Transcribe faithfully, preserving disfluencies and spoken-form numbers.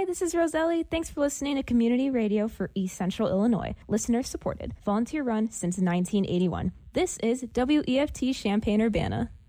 Hi, this is Roselli. Thanks for listening to Community Radio for East Central Illinois. Listener supported. Volunteer run since nineteen eighty-one. This is W E F T Champaign-Urbana.